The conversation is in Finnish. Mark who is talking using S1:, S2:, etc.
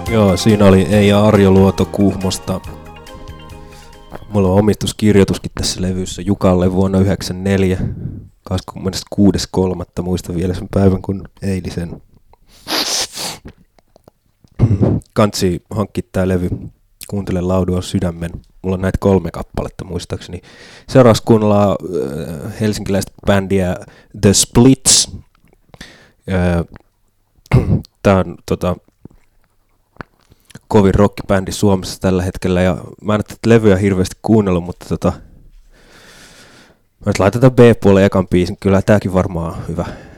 S1: Joo, siinä oli Eija Arjo Luoto Kuhmosta. Mulla on omistuskirjoituskin tässä levyssä Jukalle vuonna 1994, 26.3. Muistan vielä sen päivän kun eilisen. Kantsi hankki tää levy. Kuuntele Laudua sydämen. Mulla on näitä 3 kappaletta muistaakseni. Seuraavaksi kuunnellaan helsinkiläistä bändiä The Splits. Tää on kovin rockibändi Suomessa tällä hetkellä, ja mä en ole tätä levyä hirveästi kuunnellut, mutta mä nyt laitetaan B-puolelle ekan biisin, kyllä tääkin varmaan on hyvä.